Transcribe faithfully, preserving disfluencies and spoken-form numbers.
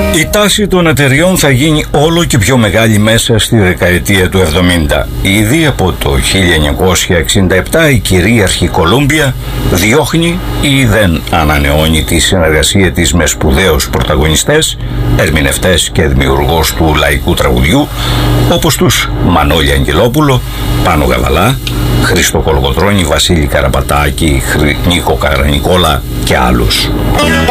Η τάση των εταιριών θα γίνει όλο και πιο μεγάλη μέσα στη δεκαετία του εβδομήντα. Ήδη από το χίλια εννιακόσια εξήντα επτά η κυρίαρχη Κολούμπια διώχνει ή δεν ανανεώνει τη συνεργασία της με σπουδαίους πρωταγωνιστές, ερμηνευτές και δημιουργούς του λαϊκού τραγουδιού, όπως τους Μανώλη Αγγελόπουλο, Πάνο Γαβαλά, Χρήστο Κολοκοτρώνη, Βασίλη Καραπατάκη, Νίκο Καρανικόλα και άλλους.